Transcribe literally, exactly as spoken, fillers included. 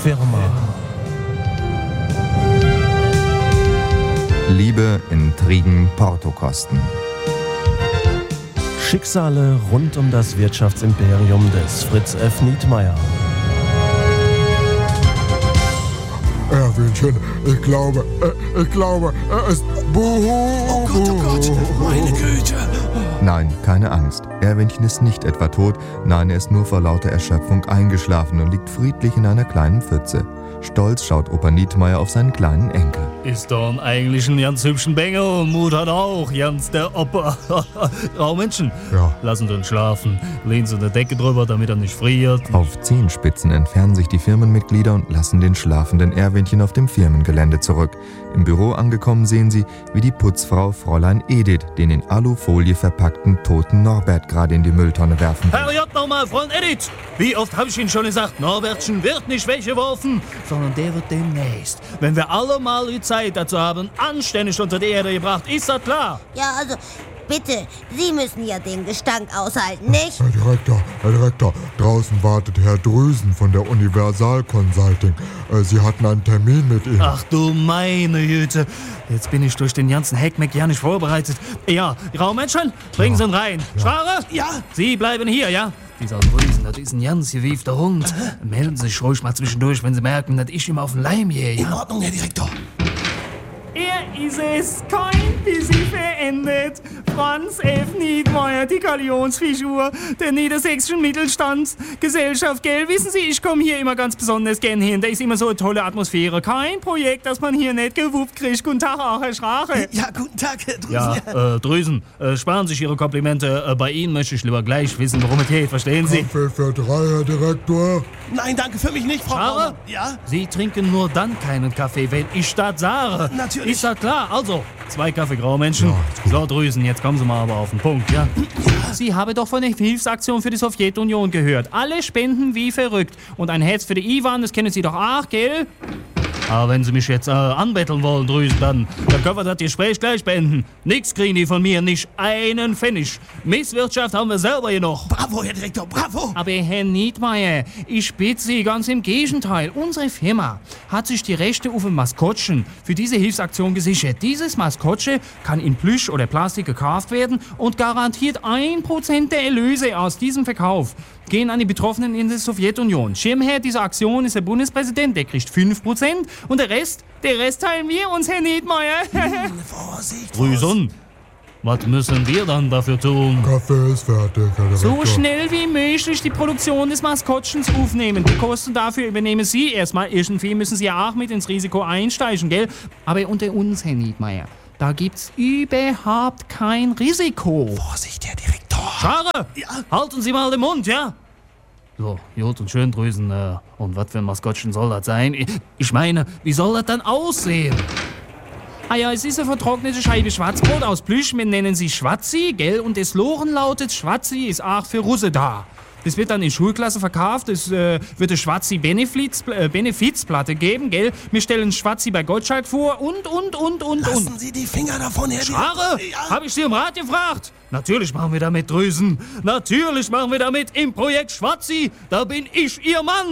Firma. Liebe, Intrigen, Portokosten. Schicksale rund um das Wirtschaftsimperium des Fritz F. Nietmeyer. Erwinchen, ich glaube, äh, ich glaube, er ist Buhu. Oh Gott, oh Gott, meine Güte. Nein, keine Angst. Erwinchen ist nicht etwa tot, nein, er ist nur vor lauter Erschöpfung eingeschlafen und liegt friedlich in einer kleinen Pfütze. Stolz schaut Opa Nietmeyer auf seinen kleinen Enkel. Ist doch eigentlich ein ganz hübschen Bengel und Mut hat auch, ganz der Opa. Raumenschen, Ja. lassen Sie ihn schlafen. Lehnen Sie eine Decke drüber, damit er nicht friert. Auf Zehenspitzen entfernen sich die Firmenmitglieder und lassen den schlafenden Erwinchen auf dem Firmengelände zurück. Im Büro angekommen sehen sie, wie die Putzfrau Fräulein Edith den in Alufolie verpackten toten Norbert gerade in die Mülltonne werfen will. Herrgott nochmal, Freund Edith! Wie oft habe ich Ihnen schon gesagt, Norbertchen wird nicht weggeworfen, sondern der wird demnächst, wenn wir alle mal die Zeit dazu haben, anständig unter die Erde gebracht. Ist das klar? Ja, also, bitte, Sie müssen ja den Gestank aushalten, nicht? Herr Direktor, Herr Direktor, draußen wartet Herr Drüsen von der Universal Consulting. Äh, Sie hatten einen Termin mit ihm. Ach du meine Güte, jetzt bin ich durch den ganzen Heckmeck ja nicht vorbereitet. Ja, Raumenschen, bringen Sie ihn rein. Schware? Ja. Sie bleiben hier, ja? Dieser Drüsen, das ist ein ganz gewiefter Hund. Melden Sie sich ruhig mal zwischendurch, wenn Sie merken, dass ich ihm auf den Leim gehe, In ja? Ordnung, Herr Direktor. Er ist es, kein bisschen verendet. Franz F. Nietmeyer, die Galionsfigur der niedersächsischen Mittelstandsgesellschaft, gell? Wissen Sie, ich komme hier immer ganz besonders gern hin. Da ist immer so eine tolle Atmosphäre. Kein Projekt, das man hier nicht gewuppt kriegt. Guten Tag, auch Herr Schrache. Ja, guten Tag, Herr Drüsen. Ja, äh, Drüsen, äh, sparen sich Ihre Komplimente. Äh, bei Ihnen möchte ich lieber gleich wissen, worum es geht. Verstehen Sie? Kaffee für drei, Herr Direktor. Nein, danke, für mich nicht, Frau Schare? Baumann. Ja? Sie trinken nur dann keinen Kaffee, wenn ich das sage. Natürlich. Ist das klar? Also, zwei Kaffee Graumenschen. Ja, ist gut. So, Drüsen, jetzt kommen Sie mal aber auf den Punkt, ja? Sie haben doch von der Hilfsaktion für die Sowjetunion gehört. Alle spenden wie verrückt. Und ein Herz für die Iwan, das kennen Sie doch auch, gell? Aber wenn Sie mich jetzt äh, anbetteln wollen, Drüsen, dann, dann können wir das Gespräch gleich beenden. Nix kriegen die von mir, nicht einen Pfennig. Misswirtschaft haben wir selber hier noch. Bravo, Herr Direktor, bravo. Aber Herr Nietmeyer, ich bitte Sie ganz im Gegenteil. Unsere Firma hat sich die Rechte auf ein Maskottchen für diese Hilfsaktion gesichert. Dieses Maskottchen kann in Plüsch oder Plastik gekauft werden und garantiert ein Prozent der Erlöse aus diesem Verkauf gehen an die Betroffenen in der Sowjetunion. Schirmherr dieser Aktion ist der Bundespräsident, der kriegt fünf Prozent und der Rest, der Rest teilen wir uns, Herr Nietmeyer. Vorsicht. Drüsen, was müssen wir dann dafür tun? Kaffee ist fertig, Herr Direktor. So schnell wie möglich die Produktion des Maskottchens aufnehmen. Die Kosten dafür übernehmen Sie erstmal. Irgendwie müssen Sie ja auch mit ins Risiko einsteigen, gell? Aber unter uns, Herr Nietmeyer, da gibt's überhaupt kein Risiko. Vorsicht, Herr Direktor. Schare! Ja. Halten Sie mal den Mund, ja? So, gut und schön, Drüsen. Äh, und was für ein Maskottchen soll das sein? Ich, ich meine, wie soll das dann aussehen? Ah ja, es ist eine vertrocknete Scheibe Schwarzbrot aus Plüsch. Wir nennen sie Schwatzi, gell? Und das Loren lautet, Schwatzi ist auch für Russe da. Das wird dann in Schulklasse verkauft. Es äh, wird eine Schwatzi Benefiz, äh, Benefizplatte geben, gell? Wir stellen Schwatzi bei Gottschalk vor und, und, und, und, Lassen und. Sie die Finger davon, Herr Schare? Direktor. Ja. Hab ich Sie im Rat gefragt? Natürlich machen wir damit, Drüsen. Natürlich machen wir damit im Projekt Schwatzi. Da bin ich Ihr Mann.